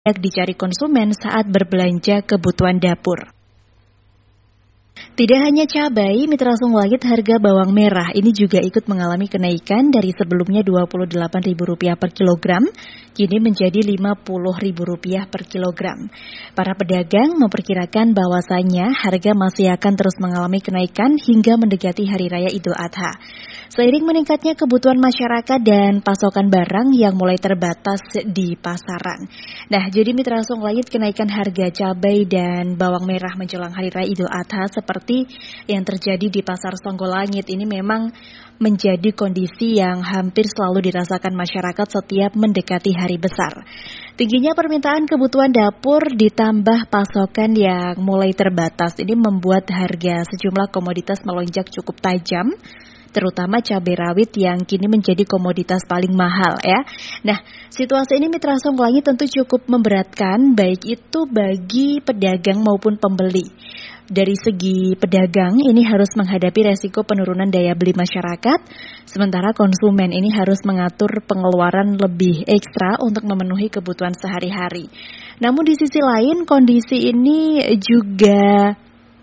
dicari konsumen saat berbelanja kebutuhan dapur. Tidak hanya cabai, Mitra Songlangit, harga bawang merah ini juga ikut mengalami kenaikan dari sebelumnya Rp28.000 per kilogram, kini menjadi Rp50.000 per kilogram. Para pedagang memperkirakan bahwasannya harga masih akan terus mengalami kenaikan hingga mendekati Hari Raya Idul Adha. Seiring meningkatnya kebutuhan masyarakat dan pasokan barang yang mulai terbatas di pasaran. Nah, jadi Mitra Songlangit, kenaikan harga cabai dan bawang merah menjelang Hari Raya Idul Adha seperti yang terjadi di Pasar Songgolangit ini memang menjadi kondisi yang hampir selalu dirasakan masyarakat setiap mendekati hari besar. Tingginya permintaan kebutuhan dapur ditambah pasokan yang mulai terbatas ini membuat harga sejumlah komoditas melonjak cukup tajam, terutama cabai rawit yang kini menjadi komoditas paling mahal ya. Nah, situasi ini Mitra Songlangit tentu cukup memberatkan baik itu bagi pedagang maupun pembeli. Dari segi pedagang ini harus menghadapi resiko penurunan daya beli masyarakat, sementara konsumen ini harus mengatur pengeluaran lebih ekstra untuk memenuhi kebutuhan sehari-hari. Namun di sisi lain kondisi ini juga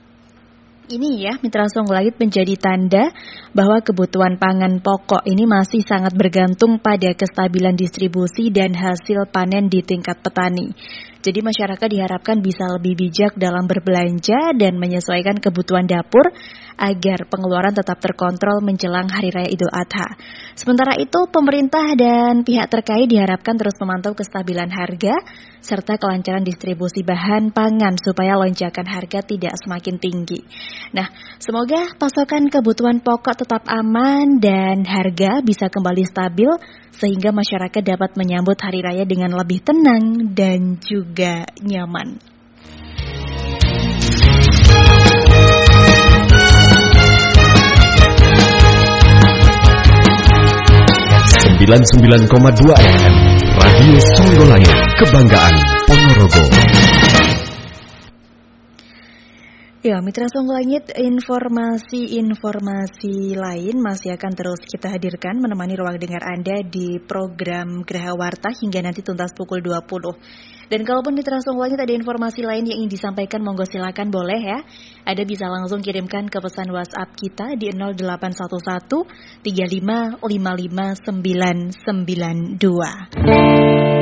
Mitra Songlangit menjadi tanda bahwa kebutuhan pangan pokok ini masih sangat bergantung pada kestabilan distribusi dan hasil panen di tingkat petani. Jadi masyarakat diharapkan bisa lebih bijak dalam berbelanja dan menyesuaikan kebutuhan dapur agar pengeluaran tetap terkontrol menjelang Hari Raya Idul Adha. Sementara itu, pemerintah dan pihak terkait diharapkan terus memantau kestabilan harga serta kelancaran distribusi bahan pangan supaya lonjakan harga tidak semakin tinggi. Nah, semoga pasokan kebutuhan pokok tetap aman dan harga bisa kembali stabil sehingga masyarakat dapat menyambut hari raya dengan lebih tenang dan juga nyaman. Sembilan 99,2 FM Radio Songgolangit, kebanggaan Ponorogo. Ya, Mitra Songgolangit, informasi lain masih akan terus kita hadirkan menemani ruang dengar Anda di program Geraha Warta hingga nanti tuntas pukul 20. Dan kalaupun Mitra Songgolangit ada informasi lain yang ingin disampaikan, monggo silakan boleh ya. Anda bisa langsung kirimkan ke pesan WhatsApp kita di 0811 3555 992.